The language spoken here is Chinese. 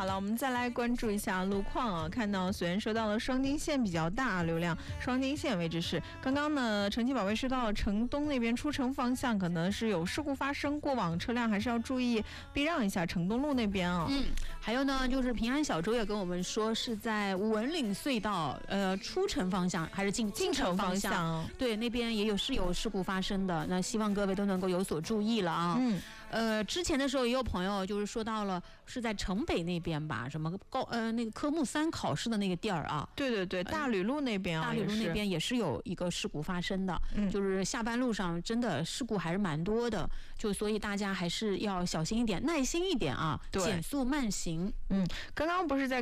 好了，我们再来关注一下路况啊。看到虽然说到了双津线比较大流量，双津线位置是刚刚呢，城际保卫师到了城东那边出城方向，可能是有事故发生，过往车辆还是要注意避让一下城东路那边啊。 还有呢，就是平安小周也跟我们说是在文岭隧道出城方向还是进城方向，对，那边有事故发生的，那希望各位都能够有所注意了啊。之前的时候也有朋友就是说到了是在城北那边吧，什么那个科目3考试的那个地儿啊。 对对对，大旅路那边啊， 大旅路那边也是有一个事故发生的，就是下班路上真的事故还是蛮多的，就所以大家还是要小心一点，耐心一点啊，减速慢行。 刚刚不是在